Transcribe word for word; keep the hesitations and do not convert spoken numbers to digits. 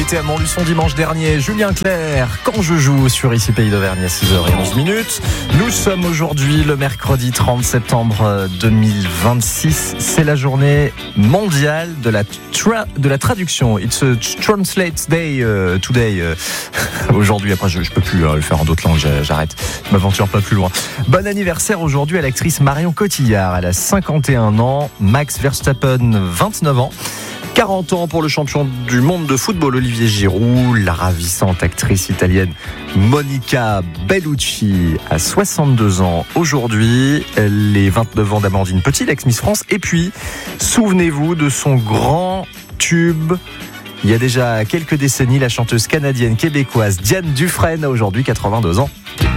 était à Montluçon dimanche dernier. Julien Clerc, quand je joue sur Ici Pays d'Auvergne à six heures onze minutes. Nous sommes aujourd'hui le mercredi trente septembre deux mille vingt-six. C'est la journée mondiale de la, tra- de la traduction. It's a Translate Day uh, today. Uh, aujourd'hui, après je, je peux plus uh, le faire en d'autres langues, j'arrête. Je m'aventure pas plus loin. Bon anniversaire aujourd'hui à l'actrice Marion Cotillard. Elle a cinquante et un ans. Max Verstappen, vingt-neuf ans. quarante ans pour le champion du monde de football Olivier Giroud. La ravissante actrice italienne Monica Bellucci a soixante-deux ans aujourd'hui. Les vingt-neuf ans d'Amandine Petit, l'ex-Miss France. Et puis, souvenez-vous de son grand tube. Il y a déjà quelques décennies, la chanteuse canadienne québécoise Diane Dufresne a aujourd'hui quatre-vingt-deux ans.